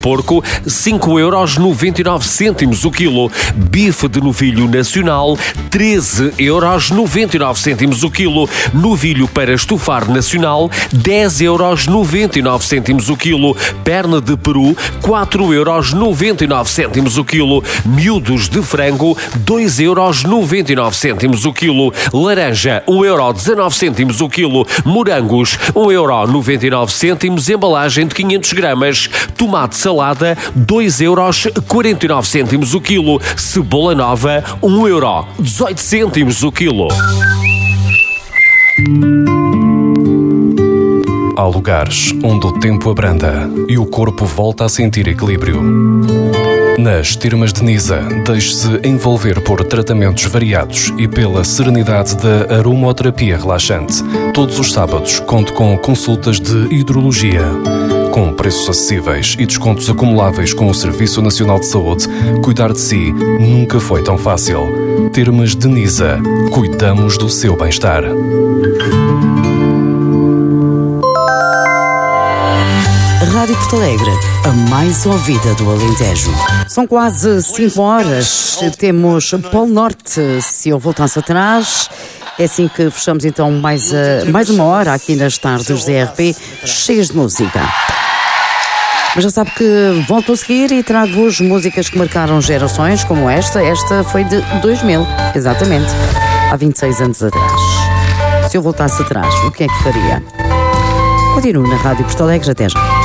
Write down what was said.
Porco, 5,99€ o quilo. Bife de novilho nacional, 13,99€ o quilo. Novilho para estufar nacional, 10,99€ o quilo. Perna de peru, 4,99€ o quilo. Miúdos de frango, 2,99€ o quilo. Laranja, 1,19€ o quilo. Morangos, 1,99€, embalagem de 500 gramas. Tomate salada, 2,49€ o quilo. Cebola nova, 1,18€ o quilo. Há lugares onde o tempo abranda e o corpo volta a sentir equilíbrio. Nas Termas de Nisa, deixe-se envolver por tratamentos variados e pela serenidade da aromoterapia relaxante. Todos os sábados, conte com consultas de hidrologia. Com preços acessíveis e descontos acumuláveis com o Serviço Nacional de Saúde, cuidar de si nunca foi tão fácil. Termas de Nisa. Cuidamos do seu bem-estar. Rádio Porto Alegre, a mais ouvida do Alentejo. São quase 5 horas. Temos Polo Norte, se eu voltasse atrás. É assim que fechamos então mais uma hora aqui nas tardes da RP, cheias de música. Mas já sabe que volto a seguir e trago-vos músicas que marcaram gerações como esta. Esta foi de 2000, exatamente, há 26 anos atrás. Se eu voltasse atrás, o que é que faria? Continuo na Rádio Porto Alegre, até já.